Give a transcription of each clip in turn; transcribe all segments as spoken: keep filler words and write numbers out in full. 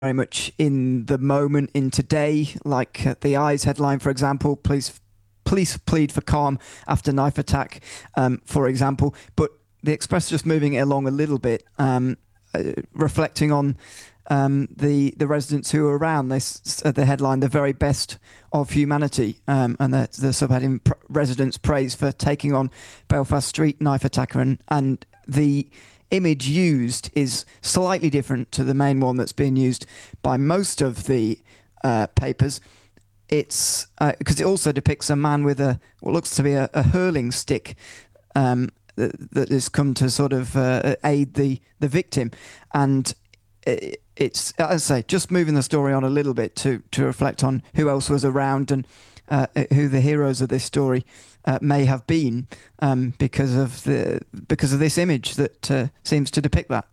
very much in the moment, in today, like uh, the Eyes headline, for example, police police plead for calm after knife attack, um, for example. But the Express just moving it along a little bit, um, uh, reflecting on um, the the residents who are around. This uh, the headline, the very best of humanity, um, and the, the subheading, pr- residents praise for taking on Belfast street knife attacker, and and the image used is slightly different to the main one that's being used by most of the uh, papers. It's because uh, it also depicts a man with a what looks to be a, a hurling stick um, that, that has come to sort of uh, aid the the victim, and it, it's, as I say, just moving the story on a little bit to to reflect on who else was around and uh, who the heroes of this story uh, may have been, um, because of the because of this image that uh, seems to depict that.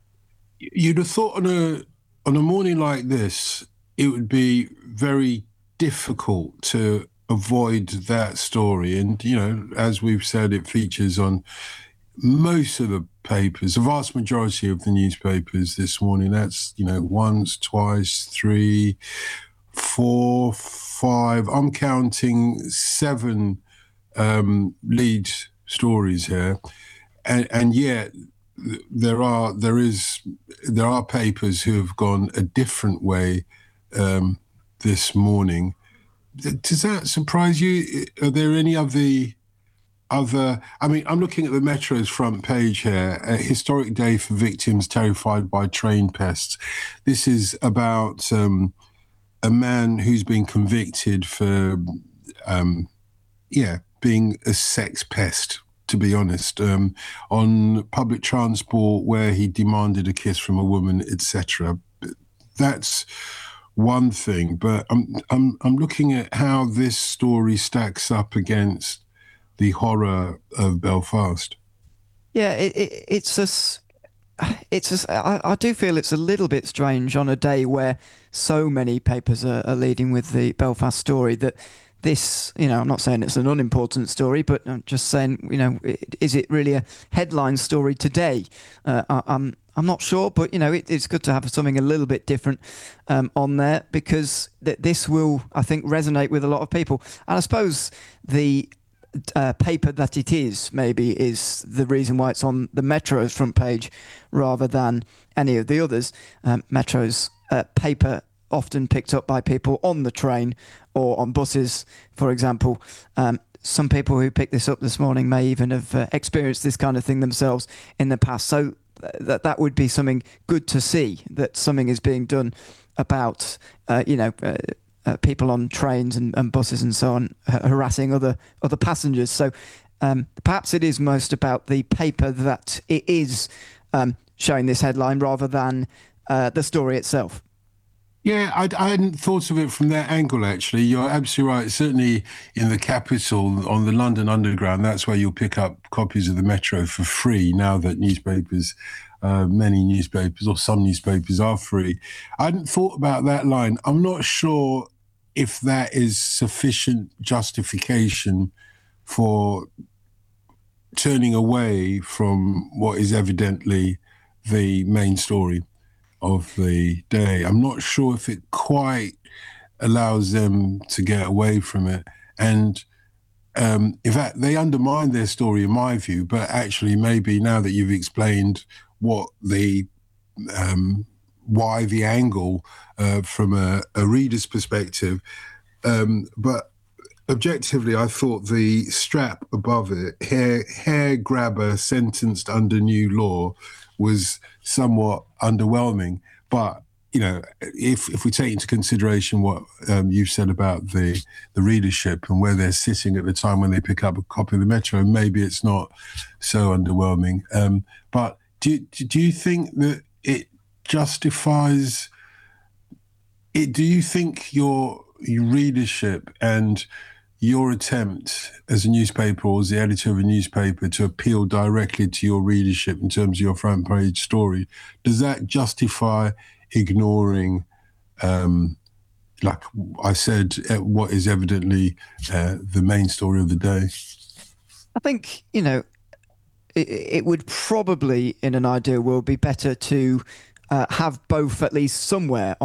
You'd have thought on a on a morning like this, it would be very difficult to avoid that story. And, you know, as we've said, it features on most of the papers, the vast majority of the newspapers this morning. That's, you know, once, twice, three, four, five. I'm counting seven um, lead stories here. And, and yet there are, there is, there are papers who have gone a different way um, this morning. Does that surprise you? Are there any other other? I mean, I'm looking at the Metro's front page here. A historic day for victims terrified by train pests. This is about um, a man who's been convicted for, um, yeah, being a sex pest. To be honest, um, on public transport where he demanded a kiss from a woman, et cetera. That's one thing, but I'm I'm I'm looking at how this story stacks up against the horror of Belfast. Yeah, it, it, it's a, it's a, I, I do feel it's a little bit strange on a day where so many papers are, are leading with the Belfast story that this, you know, I'm not saying it's an unimportant story, but I'm just saying, you know, is it really a headline story today? Uh, I, I'm I'm not sure, but you know, it, it's good to have something a little bit different um, on there because th- this will, I think, resonate with a lot of people. And I suppose the uh, paper that it is maybe is the reason why it's on the Metro's front page rather than any of the others. Um, Metro's uh, paper often picked up by people on the train or on buses, for example. Um, some people who picked this up this morning may even have uh, experienced this kind of thing themselves in the past. So that that would be something good to see, that something is being done about, uh, you know, uh, uh, people on trains and, and buses and so on h- harassing other other passengers. So um, perhaps it is most about the paper that it is um, showing this headline rather than uh, the story itself. Yeah, I, I hadn't thought of it from that angle, actually. You're absolutely right. Certainly in the capital, on the London Underground, that's where you'll pick up copies of the Metro for free now that newspapers, uh, many newspapers or some newspapers are free. I hadn't thought about that line. I'm not sure if that is sufficient justification for turning away from what is evidently the main story of the day. I'm not sure if it quite allows them to get away from it. And um, in fact, they undermine their story, in my view. But actually, maybe now that you've explained what the um, why the angle uh, from a, a reader's perspective, um, but objectively, I thought the strap above it, hair hair grabber sentenced under new law, was somewhat underwhelming. But you know, if if we take into consideration what um, you've said about the the readership and where they're sitting at the time when they pick up a copy of the Metro, maybe it's not so underwhelming. Um, but do do you think that it justifies it? Do you think your your readership and your attempt as a newspaper or as the editor of a newspaper to appeal directly to your readership in terms of your front page story, does that justify ignoring, um, like I said, what is evidently uh, the main story of the day? I think, you know, it, it would probably, in an ideal world, be better to uh, have both at least somewhere